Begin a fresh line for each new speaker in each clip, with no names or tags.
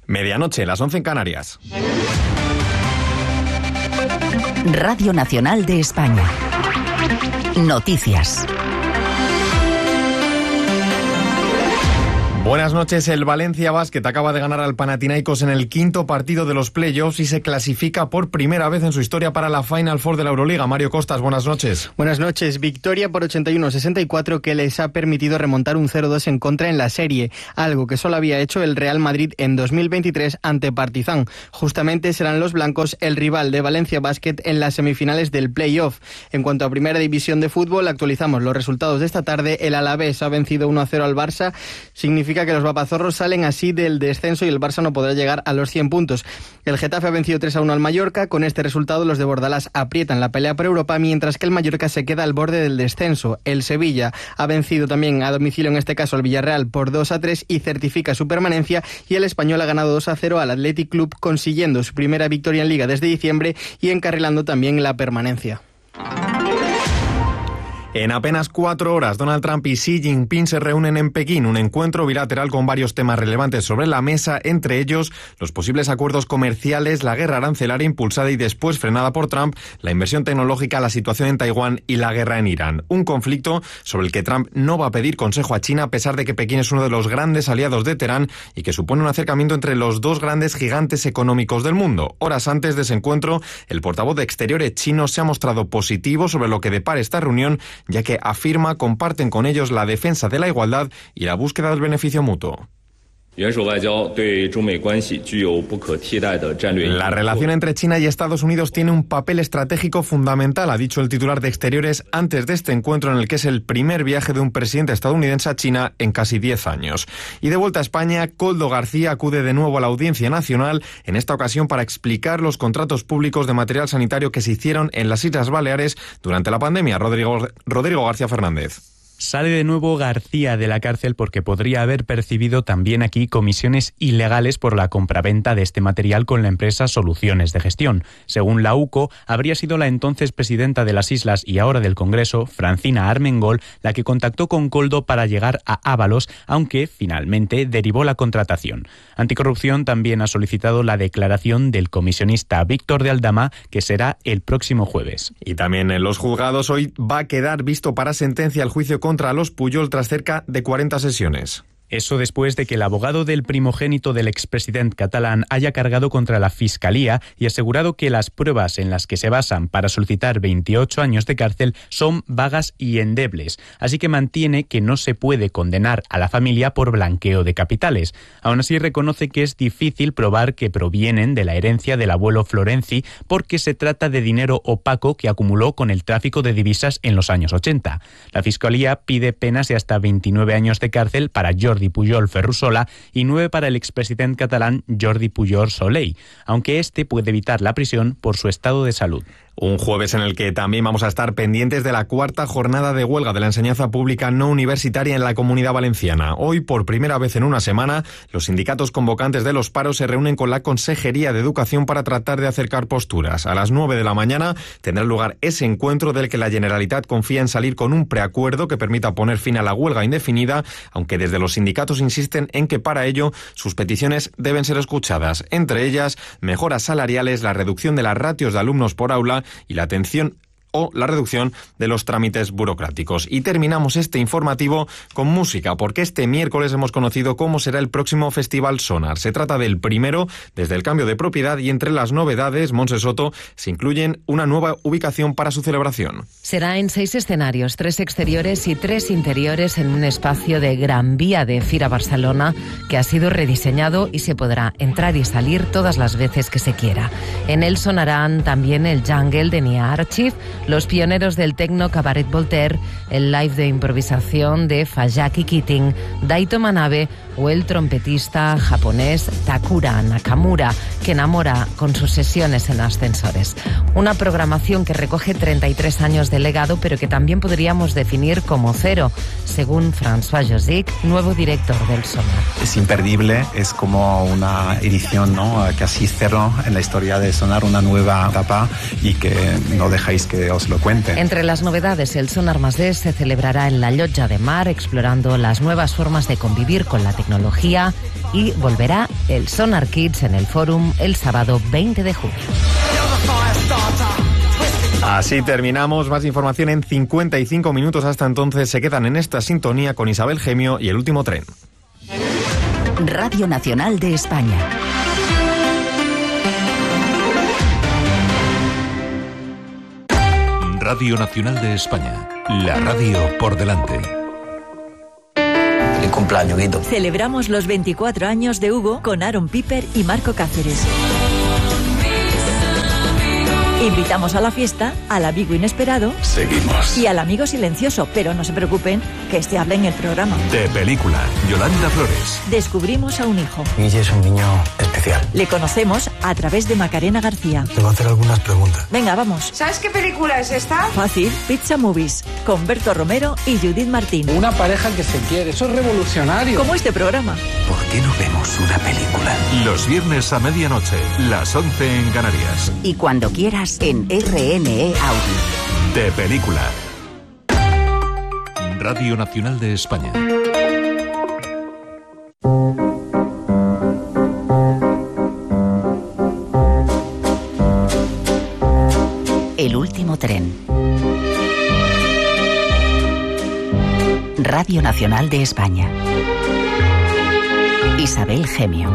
Medianoche, las 11 en Canarias.
Radio Nacional de España. Noticias.
Buenas noches. El Valencia Basket acaba de ganar al Panathinaikos en el quinto partido de los playoffs y se clasifica por primera vez en su historia para la Final Four de la Euroliga. Mario Costas, buenas noches.
Buenas noches. Victoria por 81-64 que les ha permitido remontar un 0-2 en contra en la serie, algo que solo había hecho el Real Madrid en 2023 ante Partizan. Justamente serán los blancos el rival de Valencia Basket en las semifinales del playoff. En cuanto a Primera División de Fútbol, actualizamos los resultados de esta tarde. El Alavés ha vencido 1-0 al Barça. Significa que los babazorros salen así del descenso y el Barça no podrá llegar a los 100 puntos. El Getafe ha vencido 3-1 al Mallorca. Con este resultado los de Bordalás aprietan la pelea por Europa, mientras que el Mallorca se queda al borde del descenso. El Sevilla ha vencido también a domicilio, en este caso al Villarreal, por 2-3 y certifica su permanencia, y el Español ha ganado 2-0 al Athletic Club, consiguiendo su primera victoria en Liga desde diciembre y encarrilando también la permanencia.
En apenas 4 horas, Donald Trump y Xi Jinping se reúnen en Pekín, un encuentro bilateral con varios temas relevantes sobre la mesa, entre ellos los posibles acuerdos comerciales, la guerra arancelaria impulsada y después frenada por Trump, la inversión tecnológica, la situación en Taiwán y la guerra en Irán. Un conflicto sobre el que Trump no va a pedir consejo a China, a pesar de que Pekín es uno de los grandes aliados de Teherán y que supone un acercamiento entre los dos grandes gigantes económicos del mundo. Horas antes de ese encuentro, el portavoz de Exteriores chino se ha mostrado positivo sobre lo que depara esta reunión, ya que afirma comparten con ellos la defensa de la igualdad y la búsqueda del beneficio mutuo. La relación entre China y Estados Unidos tiene un papel estratégico fundamental, ha dicho el titular de Exteriores antes de este encuentro, en el que es el primer viaje de un presidente estadounidense a China en casi 10 años. Y de vuelta a España, Koldo García acude de nuevo a la Audiencia Nacional, en esta ocasión para explicar los contratos públicos de material sanitario que se hicieron en las Islas Baleares durante la pandemia. Rodrigo García Fernández.
Sale de nuevo García de la cárcel porque podría haber percibido también aquí comisiones ilegales por la compraventa de este material con la empresa Soluciones de Gestión. Según la UCO, habría sido la entonces presidenta de las Islas y ahora del Congreso, Francina Armengol, la que contactó con Koldo para llegar a Ábalos, aunque finalmente derivó la contratación. Anticorrupción también ha solicitado la declaración del comisionista Víctor de Aldama, que será el próximo jueves.
Y también en los juzgados hoy va a quedar visto para sentencia el juicio contra los Pujol tras cerca de 40 sesiones.
Eso después de que el abogado del primogénito del expresidente catalán haya cargado contra la Fiscalía y asegurado que las pruebas en las que se basan para solicitar 28 años de cárcel son vagas y endebles, así que mantiene que no se puede condenar a la familia por blanqueo de capitales. Aún así reconoce que es difícil probar que provienen de la herencia del abuelo Florenzi, porque se trata de dinero opaco que acumuló con el tráfico de divisas en los años 80. La Fiscalía pide penas de hasta 29 años de cárcel para Jordi Pujol Ferrusola y 9 para el expresidente catalán Jordi Pujol Soley, aunque este puede evitar la prisión por su estado de salud.
Un jueves en el que también vamos a estar pendientes de la cuarta jornada de huelga de la enseñanza pública no universitaria en la Comunidad Valenciana. Hoy, por primera vez en una semana, los sindicatos convocantes de los paros se reúnen con la Consejería de Educación para tratar de acercar posturas. A las 9 de la mañana tendrá lugar ese encuentro del que la Generalitat confía en salir con un preacuerdo que permita poner fin a la huelga indefinida, aunque desde los sindicatos insisten en que para ello sus peticiones deben ser escuchadas. Entre ellas, mejoras salariales, la reducción de las ratios de alumnos por aula y la atención o la reducción de los trámites burocráticos. Y terminamos este informativo con música, porque este miércoles hemos conocido cómo será el próximo Festival Sonar. Se trata del primero desde el cambio de propiedad y entre las novedades, Montse Soto, se incluyen una nueva ubicación para su celebración.
Será en 6 escenarios, 3 exteriores y 3 interiores en un espacio de Gran Vía de Fira Barcelona que ha sido rediseñado y se podrá entrar y salir todas las veces que se quiera. En él sonarán también el Jungle de Nia Archive, los pioneros del techno Cabaret Voltaire, el live de improvisación de Fayaki Keating, Daito Manabe o el trompetista japonés Takura Nakamura, que enamora con sus sesiones en ascensores. Una programación que recoge 33 años de legado, pero que también podríamos definir como cero, según François Josic, nuevo director del Sonar.
Es imperdible, es como una edición, ¿no?, casi cero en la historia de Sonar, una nueva etapa, y que no dejáis que os lo cuente.
Entre las novedades, el Sonar +D se celebrará en la Llotja de Mar, explorando las nuevas formas de convivir con la tecnología, y volverá el Sonar Kids en el Fórum el sábado 20 de junio.
Así terminamos. Más información en 55 minutos. Hasta entonces se quedan en esta sintonía con Isabel Gemio y El Último Tren.
Radio Nacional de España.
Radio Nacional de España. La radio por delante.
Feliz cumpleaños, Guito.
Celebramos los 24 años de Hugo con Aaron Piper y Marco Cáceres. Invitamos a la fiesta al amigo inesperado.
Seguimos.
Y al amigo silencioso, pero no se preocupen, que este habla en el programa.
De película, Yolanda Flores.
Descubrimos a un hijo.
Guille es un niño especial.
Le conocemos a través de Macarena García.
Te voy a hacer algunas preguntas.
Venga, vamos.
¿Sabes qué película es esta?
Fácil, Pizza Movies, con Berto Romero y Judith Martín.
Una pareja que se quiere, eso es revolucionario.
Como este programa.
¿Por qué no vemos una película? Los viernes a medianoche, las 11 en Canarias.
Y cuando quieras en RNE Audio.
De película. Radio Nacional de España.
El Último Tren. Radio Nacional de España. Isabel Gemio.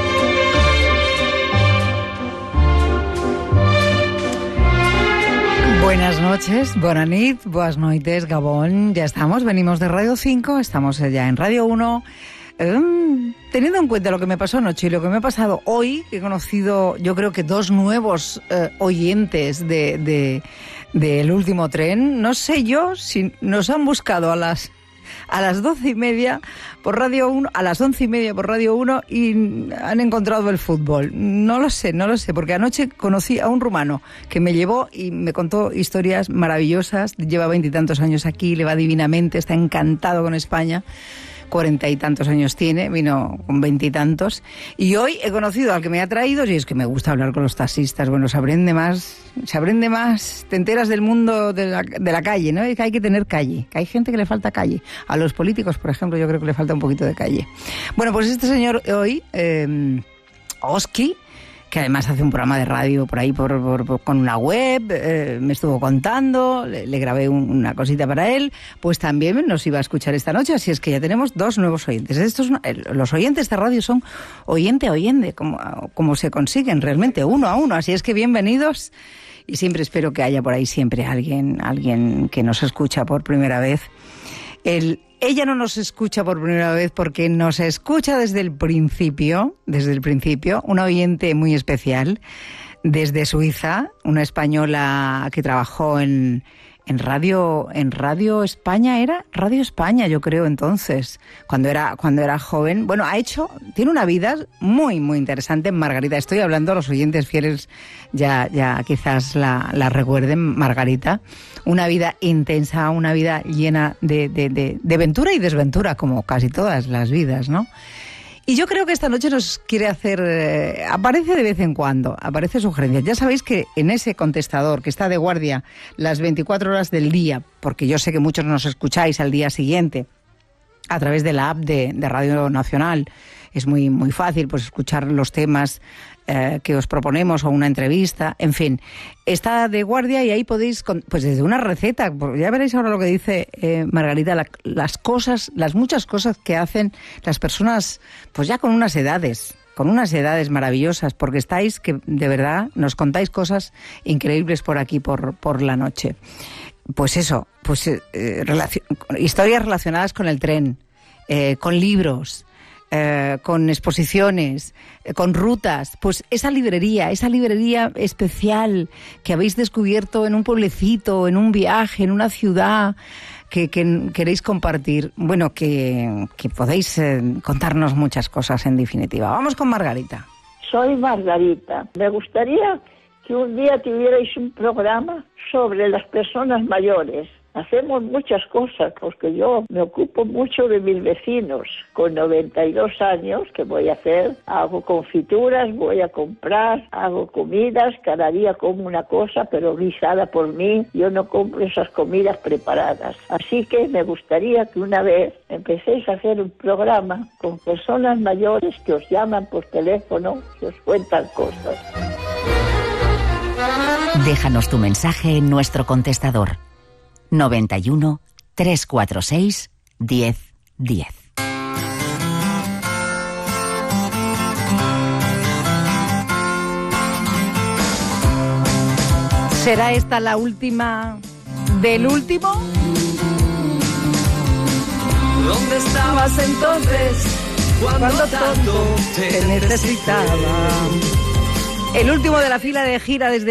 Buenas noches, bona nit, boas noites, Gabón. Ya estamos, venimos de Radio 5, estamos ya en Radio 1. Teniendo en cuenta lo que me pasó anoche y lo que me ha pasado hoy, he conocido, yo creo que 2 nuevos oyentes de El Último Tren. No sé yo si nos han buscado a las 12:30 por Radio 1, a las 11:30 por Radio 1 y han encontrado el fútbol. No lo sé, porque anoche conocí a un rumano que me llevó y me contó historias maravillosas. Lleva 20 y tantos años aquí, le va divinamente, está encantado con España. 40 y tantos años tiene, vino con 20 y tantos. Y hoy he conocido al que me ha traído, y es que me gusta hablar con los taxistas. Bueno, se aprende más, te enteras del mundo de la calle, ¿no? Es que hay que tener calle, que hay gente que le falta calle. A los políticos, por ejemplo, yo creo que le falta un poquito de calle. Bueno, pues este señor hoy, Oski, que además hace un programa de radio por ahí con una web, me estuvo contando, le grabé una cosita para él, pues también nos iba a escuchar esta noche, así es que ya tenemos 2 nuevos oyentes. Los oyentes de radio son oyente, como se consiguen realmente, uno a uno, así es que bienvenidos, y siempre espero que haya por ahí siempre alguien que nos escucha por primera vez. Ella no nos escucha por primera vez porque nos escucha desde el principio, una oyente muy especial, desde Suiza, una española que trabajó en Radio España, ¿era? Radio España, yo creo, entonces, cuando era joven. Bueno, tiene una vida muy, muy interesante. Margarita, estoy hablando, los oyentes fieles ya quizás la recuerden, Margarita. Una vida intensa, una vida llena de aventura y desventura, como casi todas las vidas, ¿no? Y yo creo que esta noche nos quiere hacer... aparece de vez en cuando, aparece sugerencias. Ya sabéis que en ese contestador que está de guardia las 24 horas del día, porque yo sé que muchos nos escucháis al día siguiente a través de la app de Radio Nacional, es muy, muy fácil pues escuchar los temas que os proponemos o una entrevista, en fin, está de guardia y ahí podéis, pues desde una receta, ya veréis ahora lo que dice Margarita, las muchas cosas que hacen las personas, pues ya con unas edades maravillosas, porque estáis, que de verdad nos contáis cosas increíbles por aquí, por la noche. Pues eso, historias relacionadas con el tren, con libros, con exposiciones, con rutas, pues esa librería especial que habéis descubierto en un pueblecito, en un viaje, en una ciudad que queréis compartir. Bueno, que podéis contarnos muchas cosas en definitiva. Vamos con Margarita.
Soy Margarita. Me gustaría que un día tuvierais un programa sobre las personas mayores, Hacemos muchas cosas, porque yo me ocupo mucho de mis vecinos. Con 92 años, ¿qué voy a hacer? Hago confituras, voy a comprar, hago comidas, cada día como una cosa, pero guisada por mí. Yo no compro esas comidas preparadas. Así que me gustaría que una vez empecéis a hacer un programa con personas mayores que os llaman por teléfono, que os cuentan cosas.
Déjanos tu mensaje en nuestro contestador. 91 346 1010.
¿Será esta la última del último?
¿Dónde estabas entonces cuando tanto te necesitaba?
El último de la fila de gira desde